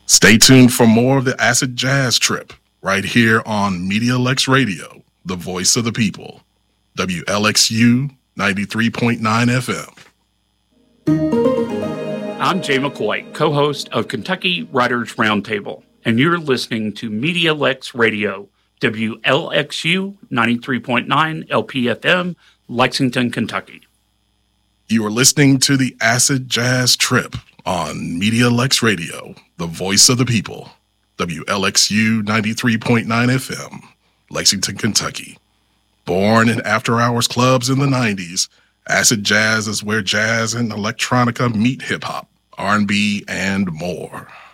Stay tuned for more of the Acid Jazz Trip right here on Media Lex Radio, the voice of the people. WLXU 93.9 FM. I'm Jay McCoy, co-host of Kentucky Writers Roundtable, and you're listening to Media Lex Radio, WLXU 93.9 LPFM, Lexington, Kentucky. You are listening to the Acid Jazz Trip on Media Lex Radio, the voice of the people. WLXU 93.9 FM, Lexington, Kentucky. Born in after-hours clubs in the 90s, acid jazz is where jazz and electronica meet hip-hop, R&B, and more.